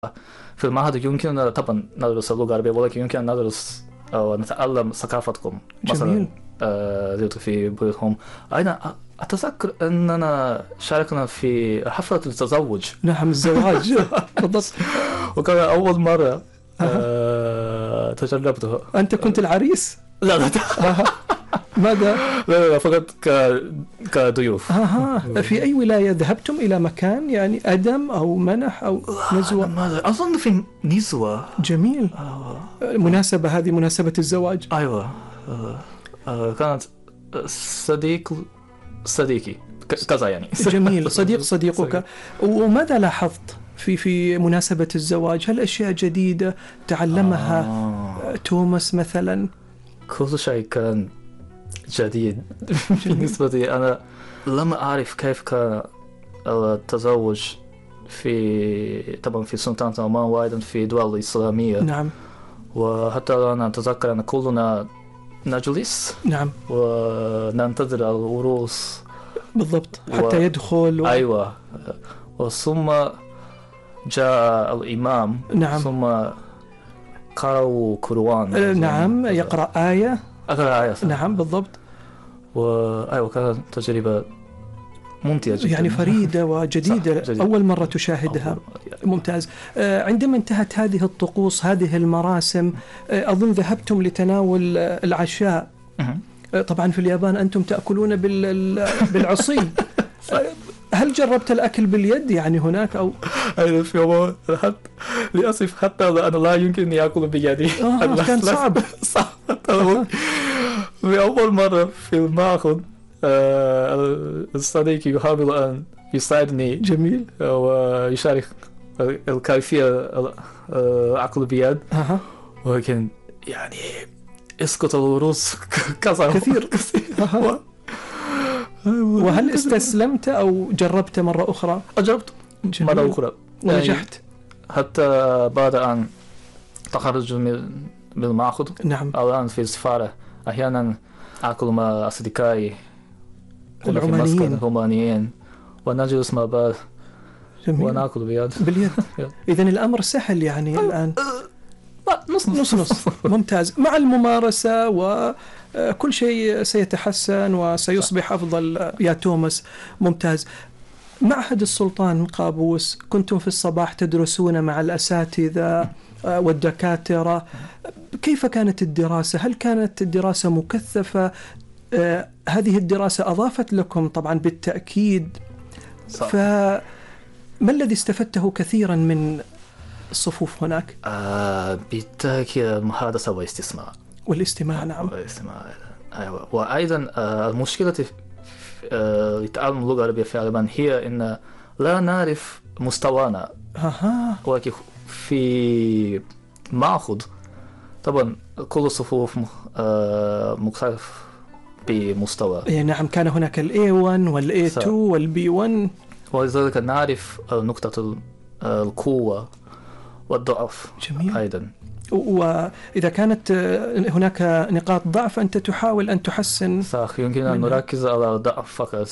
في المعهد يمكننا طبعا ندرس اللغة العربية، ولكن يمكن أن ندرس أو نتعلم ثقافتكم مثلا في بيوتهم. أيضا أتذكر أننا شاركنا في حفلة التزوج. نعم، الزواج بالضبط. وكان أول مرة تجربته. أنت كنت العريس؟ لا ماذا؟ لا فقط كضيوف. في أي ولاية ذهبتم؟ إلى مكان يعني أدم أو منح أو نزوة؟ أظن في نزوة. جميل. مناسبة، هذه مناسبة الزواج. أيوة. كانت صديقي كذا يعني. جميل، صديقك. وماذا لاحظت في مناسبة الزواج؟ هل أشياء جديدة تعلمها توماس مثلا؟ كل شيء كان جديد بالنسبة لي. أنا لم أعرف كيف كان التزوج طبعا في سلطنة عمان وأيضا في دول الإسلامية. نعم. وحتى أنا أتذكر أن كلنا نجلس. نعم. وننتظر العروس. بالضبط، حتى يدخل. أيوة. ثم جاء الإمام. نعم. ثم قرأوا قرآن. نعم، يقرأ آية. نعم بالضبط. وأيوة كانت تجربة ممتعة جدا، يعني فريدة وجديدة. أول مرة تشاهدها. ممتاز. عندما انتهت هذه الطقوس، هذه المراسم، أظن ذهبتم لتناول العشاء. طبعا في اليابان أنتم تأكلون بالعصي. هل جربت الأكل باليد يعني هناك أو؟ أيضا في يوم للأسف حتى أنا لا يمكنني أكل بيدي. كان صعب. في أول مرة في المعهد الصديق يحاول أن يساعدني. جميل. ويشارك الكيفية أكل بيد. ولكن يعني اسقط الرز كثير. وهل استسلمت أو جربت مرة أخرى؟ جربت مرة أخرى ونجحت. حتى بعد أن تخرج من المعهد. نعم. الآن في السفارة أحيانا أكل مع أصدقائي العمانيين ونجلس مع بعض. جميل. ونأكل باليد. إذن الأمر سهل يعني الآن. نص. ممتاز. مع الممارسة وكل شيء سيتحسن وسيصبح أفضل يا توماس. ممتاز. معهد السلطان قابوس، كنتم في الصباح تدرسون مع الأساتذة والدكاترة. كيف كانت الدراسة؟ هل كانت الدراسة مكثفة؟ هذه الدراسة أضافت لكم طبعا بالتأكيد. فما الذي استفدته كثيرا من الصفوف هناك؟ بالتأكيد المحادثة والاستماع. نعم. أيوة. وأيضا المشكلة لتعلم اللغة العربية في اليابان هي أن لا نعرف مستوانا. ولكن في معهد طبعا كل الصفوف مختلف بمستوى. نعم، كان هناك الA1 والA2 والB1، ولذلك نعرف نقطة القوة والضعف. جميل. أيضا وإذا كانت هناك نقاط ضعف أنت تحاول أن تحسن. صح، يمكن أن نركز على الضعف فقط.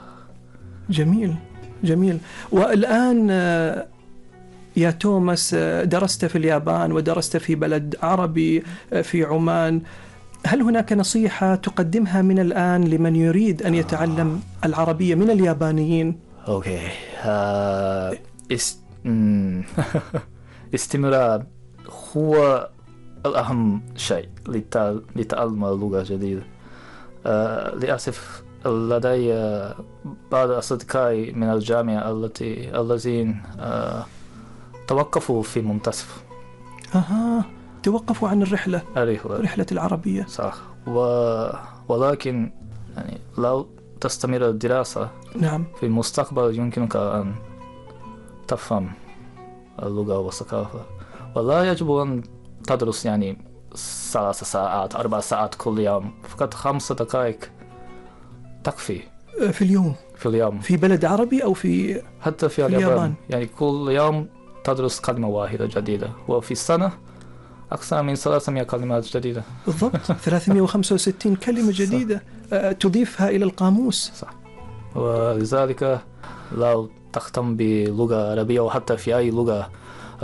جميل. والآن يا توماس درست في اليابان ودرست في بلد عربي في عمان. هل هناك نصيحة تقدمها من الآن لمن يريد أن يتعلم العربية من اليابانيين؟ أوكي. استمرار هو الأهم شيء لتعلم اللغة جديدة. للأسف لدي بعض أصدقائي من الجامعة الذين توقفوا في منتصف. توقفوا عن رحلة العربية. صح. ولكن يعني لو تستمر الدراسة، نعم، في المستقبل يمكنك أن تفهم اللغة والثقافة. ولا يجب أن تدرس يعني 3 ساعات 4 ساعات كل يوم، فقط 5 دقائق تكفي في اليوم. في بلد عربي أو حتى في اليابان. يعني كل يوم تدرس كلمة واحدة جديدة، وفي السنة أكثر من 300 كلمات جديدة. بالضبط. 365 كلمة جديدة تضيفها إلى القاموس. صح. ولذلك لو تهتم بلغة عربية وحتى في أي لغة